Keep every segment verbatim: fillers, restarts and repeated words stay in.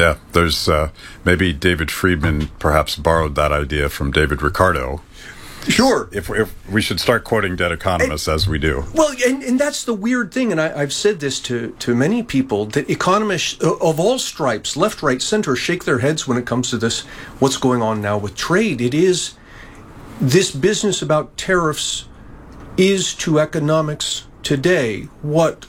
Yeah, there's uh, maybe David Friedman perhaps borrowed that idea from David Ricardo. Sure. If, if we should start quoting dead economists and, as we do. Well, and, and that's the weird thing, and I, I've said this to, to many people, that economists of all stripes, left, right, center, shake their heads when it comes to this, what's going on now with trade. It is, this business about tariffs is to economics today what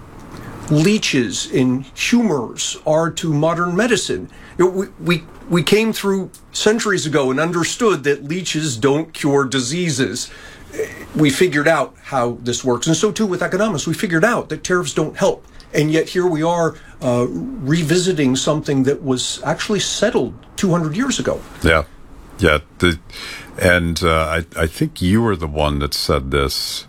leeches and humors are to modern medicine. You know, we, we we came through centuries ago and understood that leeches don't cure diseases. We figured out how this works. And so too with economics, we figured out that tariffs don't help. And yet here we are uh, revisiting something that was actually settled two hundred years ago. Yeah. Yeah. The, and uh, I, I think you were the one that said this,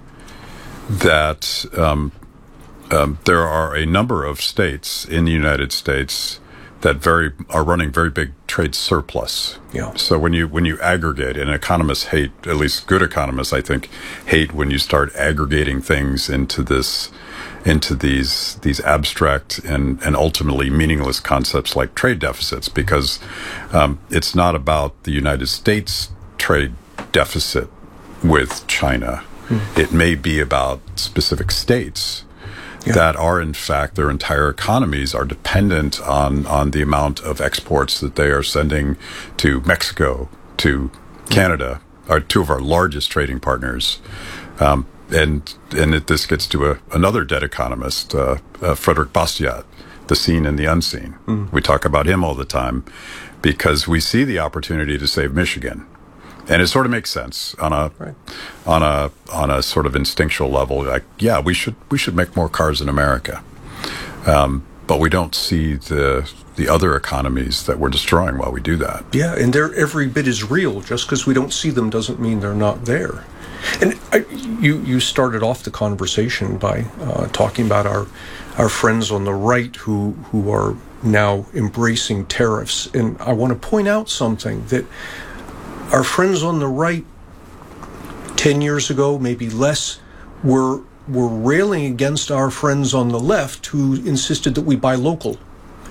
that um, um, there are a number of states in the United States that very are running very big trade surplus. Yeah. So when you when you aggregate, and economists hate, at least good economists, I think, hate when you start aggregating things into this, into these these abstract and and ultimately meaningless concepts like trade deficits, because um, it's not about the United States trade deficit with China. Mm. It may be about specific states. Yeah. That are, in fact, their entire economies are dependent on, on the amount of exports that they are sending to Mexico, to Canada, are two of our largest trading partners. Um, and and it, this gets to a, another dead economist, uh, uh, Frederick Bastiat, the seen and the unseen. Mm. We talk about him all the time because we see the opportunity to save Michigan. And it sort of makes sense on a right. on a on a sort of instinctual level. Like, yeah, we should we should make more cars in America, um, but we don't see the the other economies that we're destroying while we do that. Yeah, and they're every bit as real. Just because we don't see them doesn't mean they're not there. And I, you you started off the conversation by uh, talking about our our friends on the right who who are now embracing tariffs, and I want to point out something that. Our friends on the right, ten years ago, maybe less, were were railing against our friends on the left who insisted that we buy local.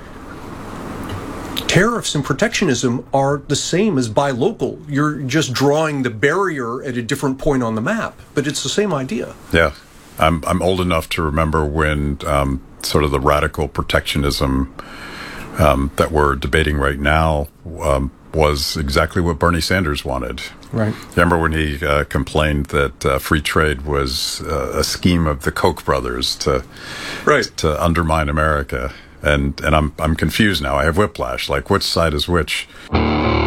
Tariffs and protectionism are the same as buy local. You're just drawing the barrier at a different point on the map, but it's the same idea. Yeah. I'm I'm old enough to remember when um, sort of the radical protectionism um, that we're debating right now um, was exactly what Bernie Sanders wanted. Right. Remember when he uh, complained that uh, free trade was uh, a scheme of the Koch brothers to right. to undermine America? And and I'm I'm confused now. I have whiplash. Like, which side is which?